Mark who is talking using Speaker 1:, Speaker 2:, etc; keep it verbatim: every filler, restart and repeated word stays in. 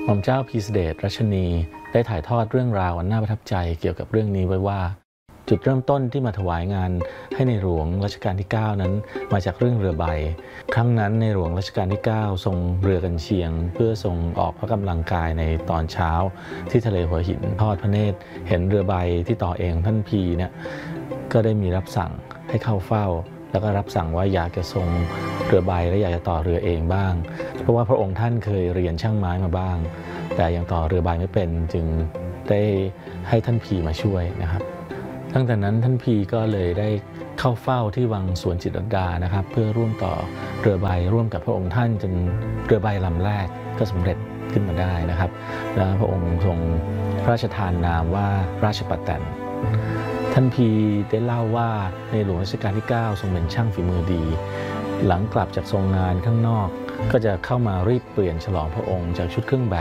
Speaker 1: ม่อมเจ้าพีเสด็จรัชนีได้ถ่ายทอดเรื่องราวอันน่าประทับใจเกี่ยวกับเรื่องนี้ไว้ว่าจุดเริ่มต้นที่มาถวายงานให้ในหลวงรัชกาลที่เก้านั้นมาจากเรื่องเรือใบครั้งนั้นในหลวงรัชกาลที่เก้าทรงเรือกันเชียงเพื่อทรงออกพระกำลังกายในตอนเช้าที่ทะเลหัวหินทอดพระเนตรเห็นเรือใบที่ต่อเองท่านพีเนี่ยก็ได้มีรับสั่งให้เข้าเฝ้าแล้วก็รับสั่งว่าอยากจะทรงเรือใบและอยากจะต่อเรือเองบ้างเพราะว่าพระองค์ท่านเคยเรียนช่างไม้มาบ้างแต่ยังต่อเรือใบไม่เป็นจึงได้ให้ท่านพีมาช่วยนะครับตั้งแต่นั้นท่านพีก็เลยได้เข้าเฝ้าที่วังสวนจิตรลดานะครับเพื่อร่วมต่อเรือใบร่วมกับพระองค์ท่านจนเรือใบลำแรกก็สำเร็จขึ้นมาได้นะครับแล้วพระองค์ทรงพระราชทานนามว่าราชปแตนท่านพีได้เล่าว่าในหลวงรัชกาลที่เก้าทรงเป็นช่างฝีมือดีหลังกลับจากทรงงานข้างนอกก็จะเข้ามารีบเปลี่ยนฉลองพระองค์จากชุดเครื่องแบบ